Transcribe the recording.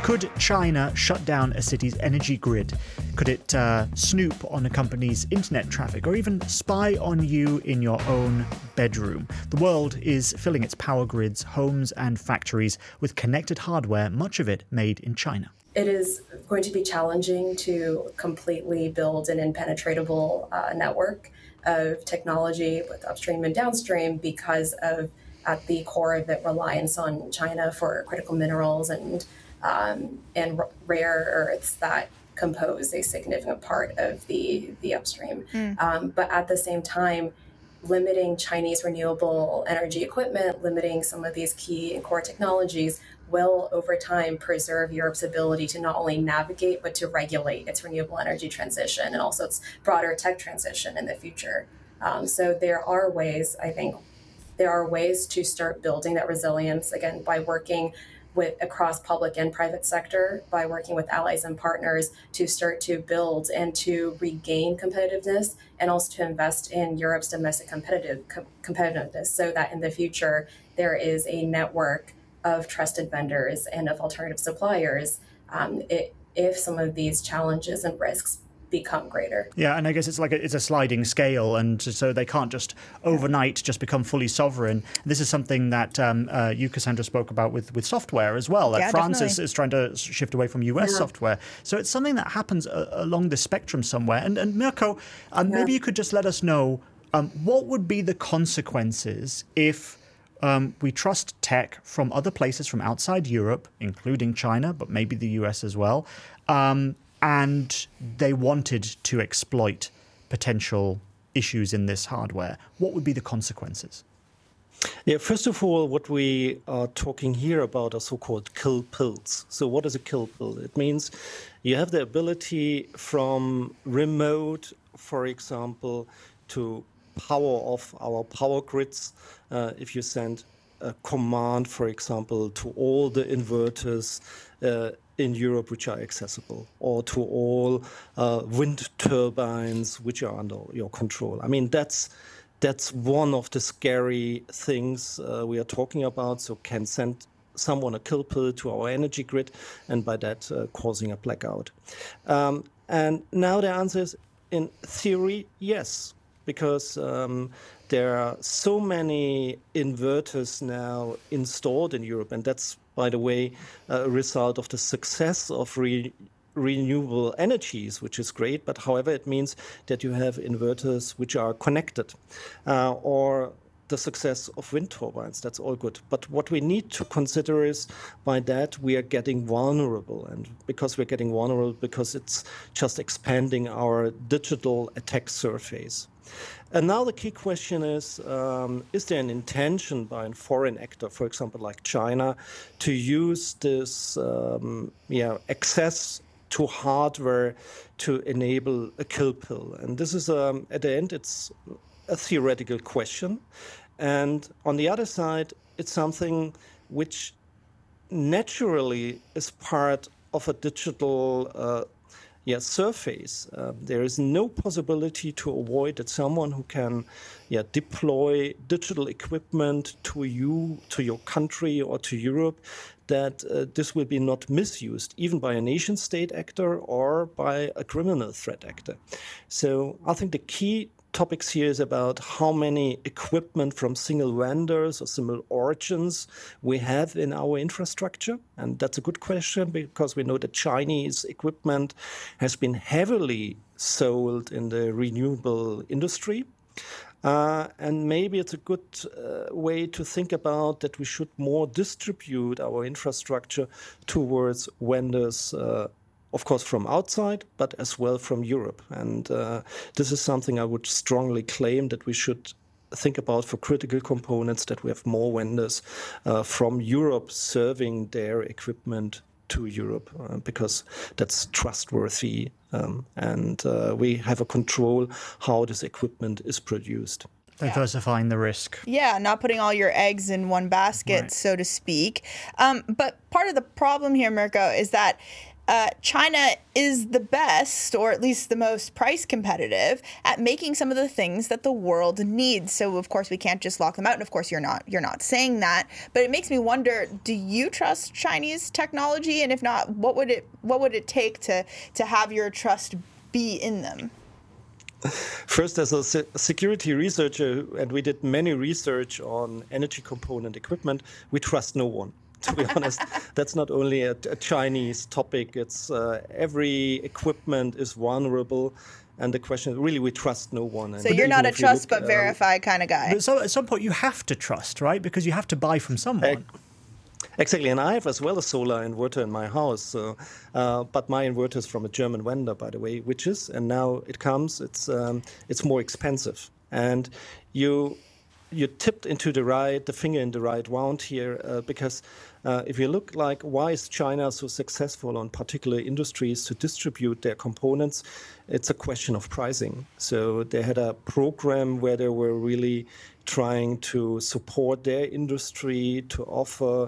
Could China shut down a city's energy grid? Could it snoop on a company's internet traffic or even spy on you in your own bedroom? The world is filling its power grids, homes and factories with connected hardware, much of it made in China. It is going to be challenging to completely build an impenetrable network of technology with upstream and downstream because of, at the core of it, reliance on China for critical minerals and rare earths that compose a significant part of the upstream. But at the same time, limiting Chinese renewable energy equipment, limiting some of these key and core technologies will over time preserve Europe's ability to not only navigate, but to regulate its renewable energy transition and also its broader tech transition in the future. So there are ways, I think, to start building that resilience, again, by working with across public and private sector, by working with allies and partners to start to build and to regain competitiveness, and also to invest in Europe's domestic competitiveness so that in the future there is a network of trusted vendors and of alternative suppliers if some of these challenges and risks become greater. Yeah, and I guess it's a sliding scale, and so they can't just overnight just become fully sovereign. This is something that you, Cassandra, spoke about with software as well. That France is trying to shift away from US software. So it's something that happens along the spectrum somewhere. And Mirko, maybe you could just let us know what would be the consequences if we trust tech from other places from outside Europe, including China, but maybe the US as well, and they wanted to exploit potential issues in this hardware. What would be the consequences? Yeah, first of all, what we are talking here about are so-called kill pills. So what is a kill pill? It means you have the ability from remote, for example, to power off our power grids. If you send a command, for example, to all the inverters in Europe which are accessible, or to all wind turbines which are under your control. I mean, that's one of the scary things we are talking about. So can send someone a kill pill to our energy grid, and by that causing a blackout. And now the answer is, in theory, yes, because there are so many inverters now installed in Europe, and that's, by the way, a result of the success of renewable energies, which is great. But however, it means that you have inverters which are connected, or the success of wind turbines. That's all good. But what we need to consider is, by that, we are getting vulnerable. And because we're getting vulnerable, because it's just expanding our digital attack surface. And now the key question is there an intention by a foreign actor, for example, like China, to use this access to hardware to enable a kill pill? And this is, at the end, it's a theoretical question. And on the other side, it's something which naturally is part of a digital surface. There is no possibility to avoid that someone who can deploy digital equipment to you, to your country, or to Europe, that this will be not misused, even by a nation state actor or by a criminal threat actor. So I think the key topics here is about how many equipment from single vendors or single origins we have in our infrastructure. And that's a good question, because we know that Chinese equipment has been heavily sold in the renewable industry. And maybe it's a good way to think about that we should more distribute our infrastructure towards vendors, of course, from outside, but as well from Europe. And this is something I would strongly claim that we should think about for critical components, that we have more vendors from Europe serving their equipment to Europe, because that's trustworthy, and we have a control how this equipment is produced. Diversifying the risk. Yeah, not putting all your eggs in one basket, so to speak. But part of the problem here, Mirko, is that China is the best, or at least the most price competitive, at making some of the things that the world needs. So of course we can't just lock them out, and of course you're not saying that. But it makes me wonder: do you trust Chinese technology? And if not, what would it take to have your trust be in them? First, as a security researcher, and we did many research on energy component equipment, we trust no one. To be honest, that's not only a Chinese topic. It's every equipment is vulnerable. And the question is, really, we trust no one. So you're not a trust but verify kind of guy. But so at some point you have to trust, right? Because you have to buy from someone. Exactly, and I have as well a solar inverter in my house. So, but my inverter is from a German vendor, by the way, which is, and now it comes. It's more expensive, and you tipped into the finger in the right wound here, because if you look like why is China so successful on particular industries to distribute their components, it's a question of pricing. So they had a program where they were really trying to support their industry, to offer